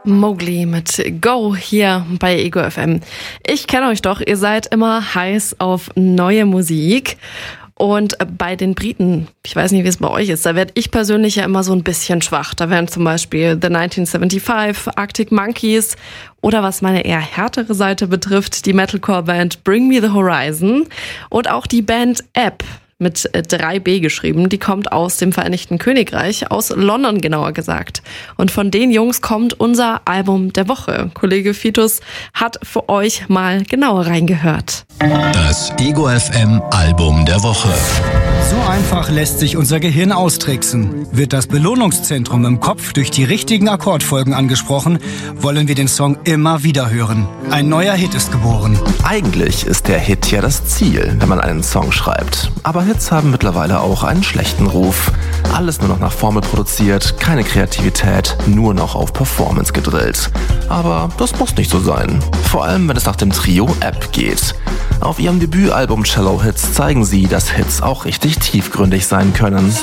Mowgli mit Go hier bei Ego FM. Ich kenne euch doch, ihr seid immer heiß auf neue Musik. Und bei den Briten, ich weiß nicht, wie es bei euch ist, da werde ich persönlich ja immer so ein bisschen schwach. Da wären zum Beispiel The 1975, Arctic Monkeys oder was meine eher härtere Seite betrifft, die Metalcore-Band Bring Me The Horizon und auch die Band App. Mit 3B geschrieben. Die kommt aus dem Vereinigten Königreich, aus London genauer gesagt. Und von den Jungs kommt unser Album der Woche. Kollege Fitus hat für euch mal genauer reingehört. Das Ego FM Album der Woche. So einfach lässt sich unser Gehirn austricksen. Wird das Belohnungszentrum im Kopf durch die richtigen Akkordfolgen angesprochen, wollen wir den Song immer wieder hören. Ein neuer Hit ist geboren. Eigentlich ist der Hit ja das Ziel, wenn man einen Song schreibt. Aber Hits haben mittlerweile auch einen schlechten Ruf. Alles nur noch nach Formel produziert, keine Kreativität, nur noch auf Performance gedrillt. Aber das muss nicht so sein. Vor allem, wenn es nach dem Trio App geht. Auf ihrem Debütalbum Cello Hits zeigen sie, dass Hits auch richtig tiefgründig sein können.